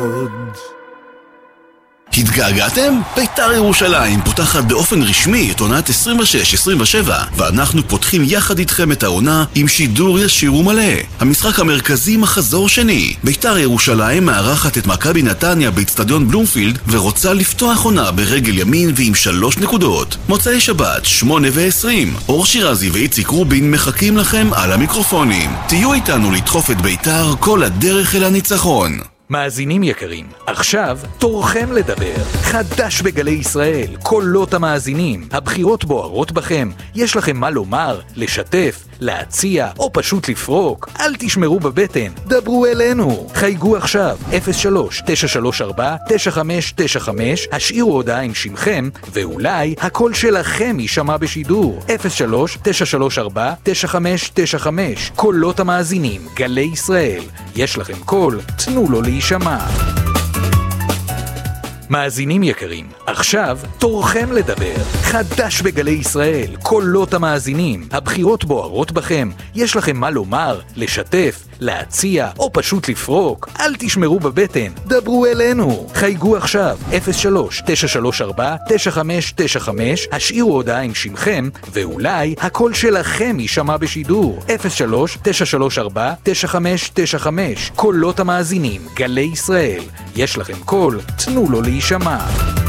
התגעגעתם? בית"ר ירושלים פותחת באופן רשמי את עונת 26-27, ואנחנו פותחים יחד איתכם את העונה עם שידור ישיר ומלא. המשחק המרכזי מחזור שני. בית"ר ירושלים מארחת את מכבי נתניה באצטדיון בלומפילד ורוצה לפתוח עונה ברגל ימין ועם 3 נקודות. מוצאי שבת 8:20, אור שירזי ואיציק רובין מחכים לכם על המיקרופונים. תהיו איתנו לדחוף את בית"ר כל הדרך אל הניצחון. מאזינים יקרים, עכשיו תורכם לדבר. חדש בגלי ישראל, קולות המאזינים. הבחירות בוערות בכם, יש לכם מה לומר, לשתף, להציע או פשוט לפרוק. אל תשמרו בבטן, דברו אלינו. חייגו עכשיו 03-934-9595, השאירו הודעה עם שמכם ואולי הקול שלכם יישמע בשידור. 03-934-9595, קולות המאזינים, גלי ישראל. יש לכם קול, תנו לו להישמע. מאזינים יקרים, עכשיו תורכם לדבר. חדש בגלי ישראל, קולות המאזינים. הבחירות בוערות בכם, יש לכם מה לומר, לשתף, להציע או פשוט לפרוק. אל תשמרו בבטן, דברו אלינו. חייגו עכשיו 03-934-9595, השאירו הודעה עם שמכם ואולי הקול שלכם יישמע בשידור. 03-934-9595, קולות המאזינים, גלי ישראל. יש לכם קול, תנו לו להישמע.